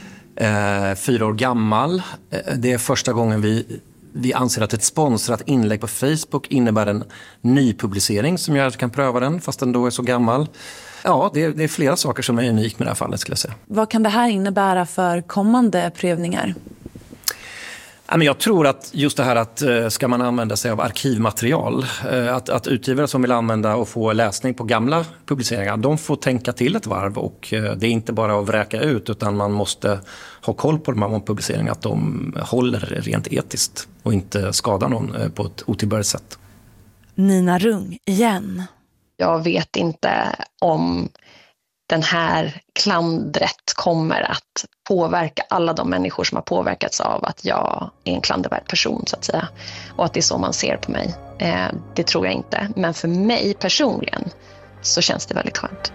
4 år gammal. Det är första gången vi anser att ett sponsrat inlägg på Facebook innebär en ny publicering som gör att jag kan pröva den fast den då är så gammal. Ja, det är flera saker som är unik med det här fallet, skulle jag säga. Vad kan det här innebära för kommande prövningar? Jag tror att just det här att ska man använda sig av arkivmaterial, att utgivare som vill använda och få läsning på gamla publiceringar, de får tänka till ett varv, och det är inte bara att vräka ut utan man måste ha koll på de här publiceringarna, att de håller rent etiskt och inte skadar någon på ett otillbörligt sätt. Nina Rung igen. Jag vet inte om den här klandret kommer att påverka alla de människor som har påverkats av att jag är en klandervärd person, så att säga. Och att det är så man ser på mig. Det tror jag inte. Men för mig personligen så känns det väldigt skönt.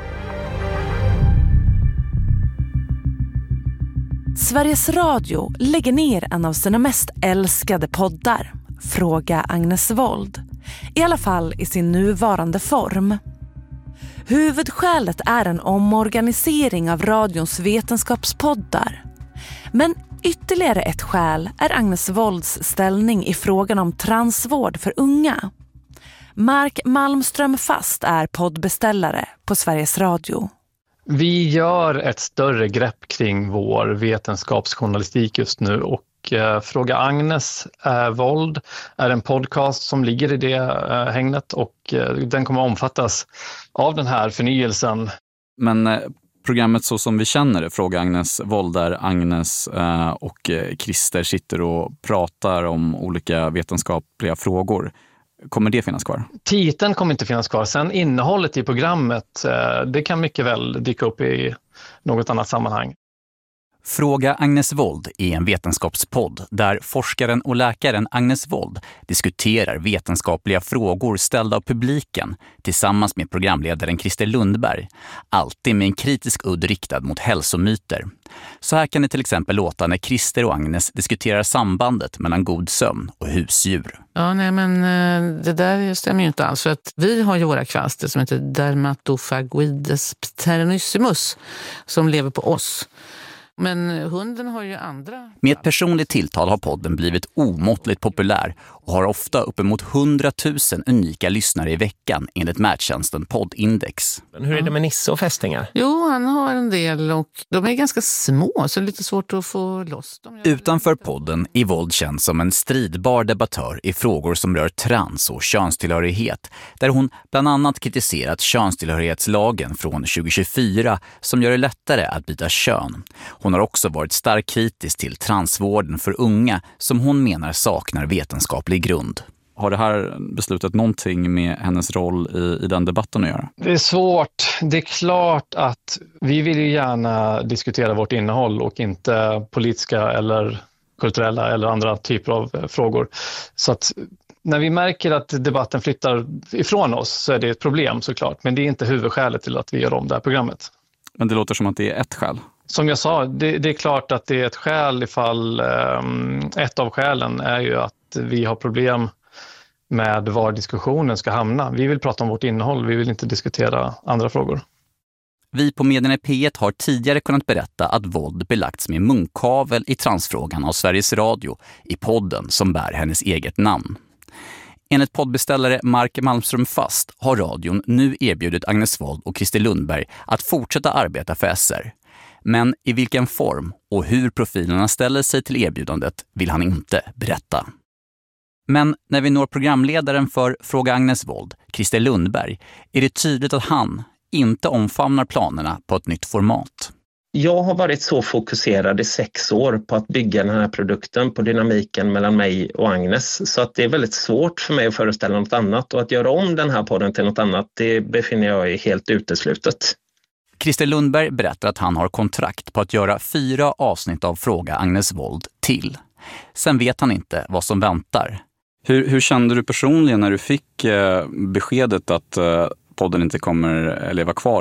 Sveriges Radio lägger ner en av sina mest älskade poddar, Fråga Agnes Wold. I alla fall i sin nuvarande form. Huvudskälet är en omorganisering av radions vetenskapspoddar. Men ytterligare ett skäl är Agnes Wolds ställning i frågan om transvård för unga. Mark Malmström Fast är poddbeställare på Sveriges Radio. Vi gör ett större grepp kring vår vetenskapsjournalistik just nu, och Fråga Agnes Wold är en podcast som ligger i det hängnet, och den kommer att omfattas av den här förnyelsen. Men programmet så som vi känner det, Fråga Agnes Wold, där Agnes och Christer sitter och pratar om olika vetenskapliga frågor. Kommer det finnas kvar? Titeln kommer inte finnas kvar. Sen innehållet i programmet, det kan mycket väl dyka upp i något annat sammanhang. Fråga Agnes Wold är en vetenskapspodd där forskaren och läkaren Agnes Wold diskuterar vetenskapliga frågor ställda av publiken tillsammans med programledaren Christer Lundberg, alltid med en kritisk udd riktad mot hälsomyter. Så här kan det till exempel låta när Christer och Agnes diskuterar sambandet mellan god sömn och husdjur. Ja, nej, men det där stämmer ju inte alls. För att vi har ju våra kvaster som heter Dermatophagoides pterygissimus som lever på oss. Men hunden har ju andra. Med ett personligt tilltal har podden blivit omåttligt populär och har ofta uppemot 100 000 unika lyssnare i veckan enligt mättjänsten Poddindex. Men hur är det med Nisse och fästingar? Jo, han har en del och de är ganska små så det är lite svårt att få loss dem. Utanför podden är Wold känd som en stridbar debattör i frågor som rör trans- och könstillhörighet, där hon bland annat kritiserat könstillhörighetslagen från 2024 som gör det lättare att byta kön. Hon har också varit starkt kritisk till transvården för unga som hon menar saknar vetenskaplig grund. Har det här beslutet någonting med hennes roll i den debatten att göra? Det är svårt. Det är klart att vi vill ju gärna diskutera vårt innehåll och inte politiska eller kulturella eller andra typer av frågor. Så att när vi märker att debatten flyttar ifrån oss så är det ett problem såklart. Men det är inte huvudskälet till att vi gör om det här programmet. Men det låter som att det är ett skäl. Som jag sa, det är klart att det är ett skäl ifall ett av skälen är ju att vi har problem med var diskussionen ska hamna. Vi vill prata om vårt innehåll, vi vill inte diskutera andra frågor. Vi på Medierna P1 har tidigare kunnat berätta att Wold belagts med munkavel i transfrågan av Sveriges Radio i podden som bär hennes eget namn. Enligt poddbeställare Mark Malmström Fast har radion nu erbjudit Agnes Wold och Christer Lundberg att fortsätta arbeta för SR. Men i vilken form och hur profilerna ställer sig till erbjudandet vill han inte berätta. Men när vi når programledaren för Fråga Agnes Wold, Christer Lundberg, är det tydligt att han inte omfamnar planerna på ett nytt format. Jag har varit så fokuserad i 6 år på att bygga den här produkten, på dynamiken mellan mig och Agnes. Så att det är väldigt svårt för mig att föreställa något annat. Och att göra om den här podden till något annat, det befinner jag i helt uteslutet. Christer Lundberg berättar att han har kontrakt på att göra 4 avsnitt av Fråga Agnes Wold till. Sen vet han inte vad som väntar. Hur kände du personligen när du fick beskedet att podden inte kommer leva kvar